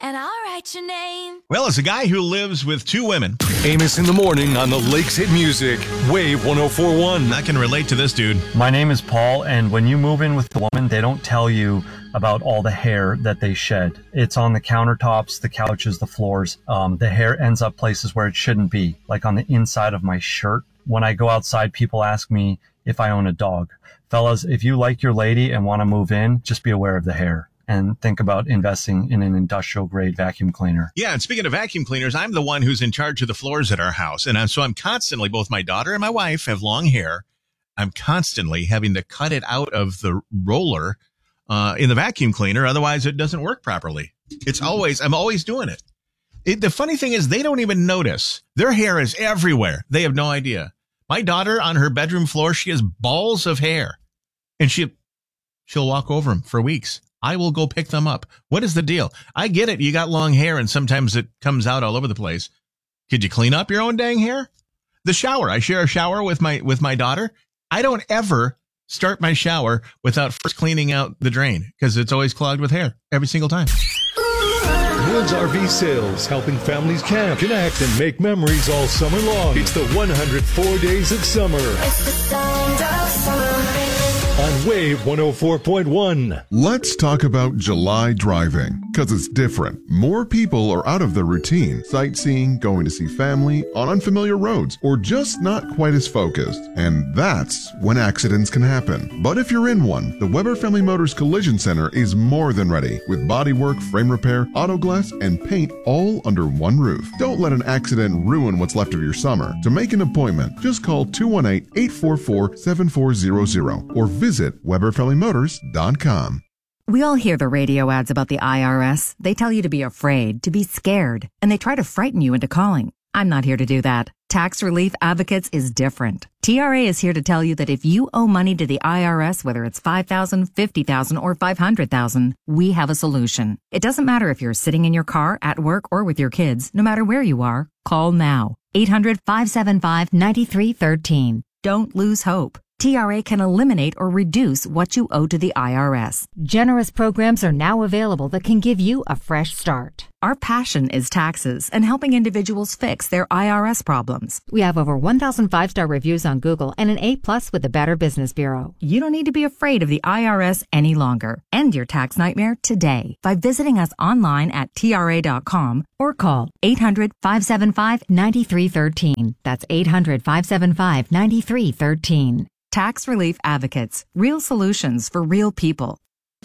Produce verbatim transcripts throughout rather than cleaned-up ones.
and I'll write your name. Well, as a guy who lives with two women. Amos in the morning on the Lakes Hit Music, Wave one oh four point one. I can relate to this dude. My name is Paul, and when you move in with the woman, they don't tell you about all the hair that they shed. It's on the countertops, the couches, the floors. Um, the hair ends up places where it shouldn't be, like on the inside of my shirt. When I go outside, people ask me if I own a dog. Fellas, if you like your lady and want to move in, just be aware of the hair and think about investing in an industrial grade vacuum cleaner. Yeah, and speaking of vacuum cleaners, I'm the one who's in charge of the floors at our house. And I'm, so I'm constantly, both my daughter and my wife have long hair. I'm constantly having to cut it out of the roller uh, in the vacuum cleaner. Otherwise, it doesn't work properly. It's always, I'm always doing it. it. The funny thing is they don't even notice. Their hair is everywhere. They have no idea. My daughter on her bedroom floor, she has balls of hair, and she, she'll walk over them for weeks. I will go pick them up. What is the deal? I get it. You got long hair, and sometimes it comes out all over the place. Could you clean up your own dang hair? The shower. I share a shower with my with my daughter. I don't ever start my shower without first cleaning out the drain because it's always clogged with hair every single time. Woods R V Sales, helping families camp, connect, and make memories all summer long. It's the one hundred four days of summer. It's the sound of summer. On Wave one oh four point one. Let's talk about July driving, because it's different. More people are out of their routine, sightseeing, going to see family, on unfamiliar roads, or just not quite as focused. And that's when accidents can happen. But if you're in one, the Weber Family Motors Collision Center is more than ready, with bodywork, frame repair, auto glass, and paint all under one roof. Don't let an accident ruin what's left of your summer. To make an appointment, just call two one eight, eight four four, seven four zero zero or visit Weber Family Motors dot com. We all hear the radio ads about the I R S. They tell you to be afraid, to be scared, and they try to frighten you into calling. I'm not here to do that. Tax Relief Advocates is different. T R A is here to tell you that if you owe money to the I R S, whether it's five thousand dollars, fifty thousand dollars, or five hundred thousand dollars, we have a solution. It doesn't matter if you're sitting in your car, at work, or with your kids. No matter where you are, call now. eight hundred, five seven five, nine three one three. Don't lose hope. T R A can eliminate or reduce what you owe to the I R S. Generous programs are now available that can give you a fresh start. Our passion is taxes and helping individuals fix their I R S problems. We have over one thousand five-star reviews on Google and an A plus with the Better Business Bureau. You don't need to be afraid of the I R S any longer. End your tax nightmare today by visiting us online at T R A dot com or call eight hundred, five seven five, nine three one three. That's eight hundred, five seven five, nine three one three. Tax Relief Advocates. Real solutions for real people.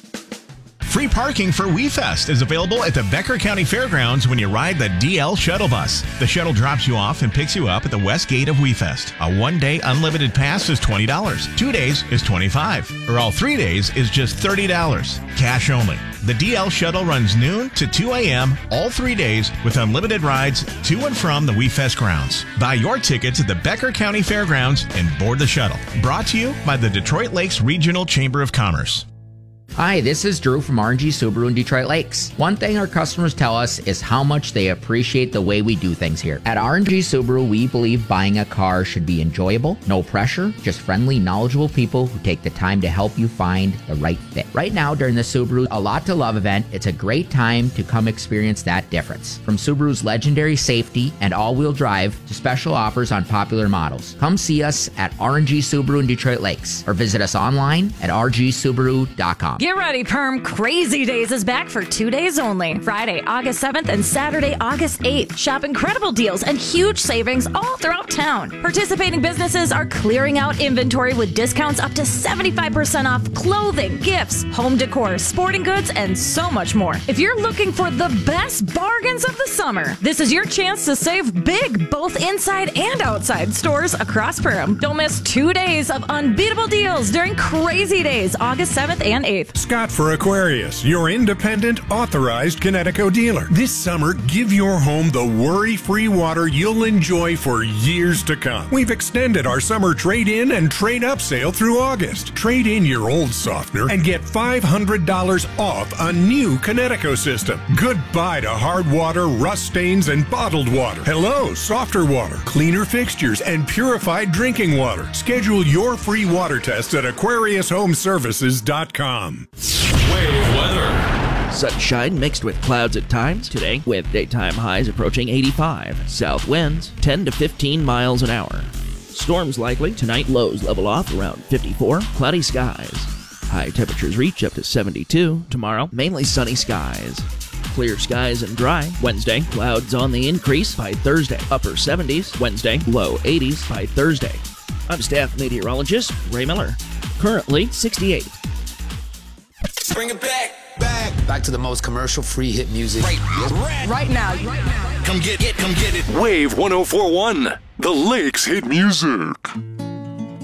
Free parking for WeFest is available at the Becker County Fairgrounds when you ride the D L Shuttle Bus. The shuttle drops you off and picks you up at the west gate of WeFest. A one-day unlimited pass is twenty dollars. Two days is twenty-five dollars. Or all three days is just thirty dollars. Cash only. The D L Shuttle runs noon to two a.m. all three days with unlimited rides to and from the WeFest grounds. Buy your tickets at the Becker County Fairgrounds and board the shuttle. Brought to you by the Detroit Lakes Regional Chamber of Commerce. Hi, this is Drew from R and G Subaru in Detroit Lakes. One thing our customers tell us is how much they appreciate the way we do things here. At R and G Subaru, we believe buying a car should be enjoyable, no pressure, just friendly, knowledgeable people who take the time to help you find the right fit. Right now, during the Subaru A Lot to Love event, it's a great time to come experience that difference. From Subaru's legendary safety and all-wheel drive to special offers on popular models. Come see us at R and G Subaru in Detroit Lakes or visit us online at R G Subaru dot com. Get ready, Perm. Crazy Days is back for two days only. Friday, August seventh and Saturday, August eighth. Shop incredible deals and huge savings all throughout town. Participating businesses are clearing out inventory with discounts up to seventy-five percent off clothing, gifts, home decor, sporting goods, and so much more. If you're looking for the best bargains of the summer, this is your chance to save big both inside and outside stores across Perm. Don't miss two days of unbeatable deals during Crazy Days, August seventh and eighth. Scott for Aquarius, your independent, authorized Connecticut dealer. This summer, give your home the worry-free water you'll enjoy for years to come. We've extended our summer trade-in and trade-up sale through August. Trade in your old softener and get five hundred dollars off a new Connecticut system. Goodbye to hard water, rust stains, and bottled water. Hello, softer water, cleaner fixtures, and purified drinking water. Schedule your free water test at Aquarius Home Services dot com. Wave weather. Sunshine mixed with clouds at times today, with daytime highs approaching eighty-five. South winds ten to fifteen miles an hour. Storms likely tonight, lows level off around fifty-four. Cloudy skies. High temperatures reach up to seventy-two. Tomorrow, mainly sunny skies. Clear skies and dry. Wednesday, clouds on the increase by Thursday. Upper seventies. Wednesday, low eighties by Thursday. I'm staff meteorologist Ray Miller. Currently sixty-eight. Bring it back. Back. Back to the most commercial-free hit music. Right, right, right now. Right now. Come get it. Come get it. Wave one oh four point one. The Lakes Hit Music.